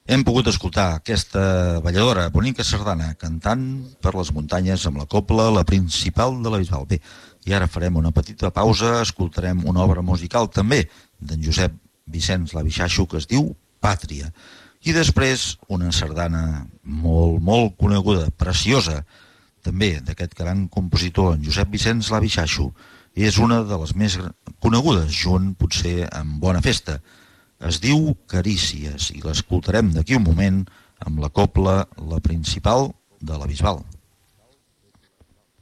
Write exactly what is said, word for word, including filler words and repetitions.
Hem pogut escoltar aquesta balladora, bonica sardana, cantant per les muntanyes amb la cobla, la principal de la Bisbal. Bé, i ara farem una petita pausa, escoltarem una obra musical també d'en Josep Vicenç Labixaixo que es diu Pàtria. I després una sardana molt, molt coneguda, preciosa, també d'aquest gran compositor, en Josep Vicenç Labixaixo. És una de les més conegudes, junt potser amb Bona Festa. Es diu Carícies i l'escoltarem d'aquí un moment amb la cobla La Principal de la Bisbal.